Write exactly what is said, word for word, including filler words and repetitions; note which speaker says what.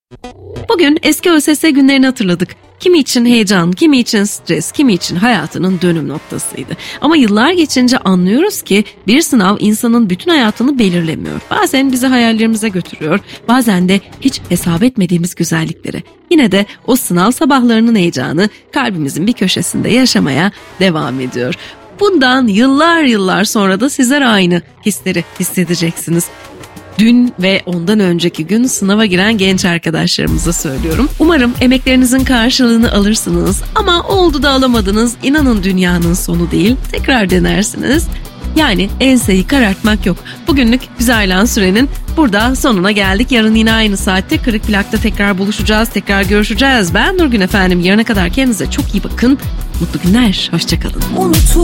Speaker 1: Bugün eski ÖSS günlerini hatırladık. Kimi için heyecan, kimi için stres, kimi için hayatının dönüm noktasıydı. Ama yıllar geçince anlıyoruz ki bir sınav insanın bütün hayatını belirlemiyor. Bazen bizi hayallerimize götürüyor, bazen de hiç hesap etmediğimiz güzellikleri. Yine de o sınav sabahlarının heyecanı kalbimizin bir köşesinde yaşamaya devam ediyor. Bundan yıllar yıllar sonra da sizler aynı hisleri hissedeceksiniz. Dün ve ondan önceki gün sınava giren genç arkadaşlarımıza söylüyorum. Umarım emeklerinizin karşılığını alırsınız ama oldu da alamadınız. İnanın dünyanın sonu değil. Tekrar denersiniz. Yani enseyi karartmak yok. Bugünlük bize ayrılan sürenin burada sonuna geldik. Yarın yine aynı saatte Kırık Plak'ta tekrar buluşacağız, tekrar görüşeceğiz. Ben Nurgün efendim. Yarına kadar kendinize çok iyi bakın. Mutlu günler, hoşça kalın.